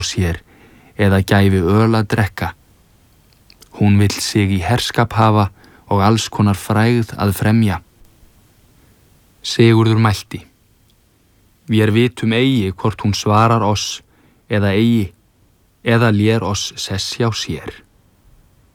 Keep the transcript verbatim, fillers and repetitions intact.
sér eða gæfi öl að drekka. Hún vill sig í herskap hafa og alls konar frægð að fremja. Sigurður mælti: Vér vitum eigi hvort hún svarar oss eða eigi, eða lér oss sess hjá sér.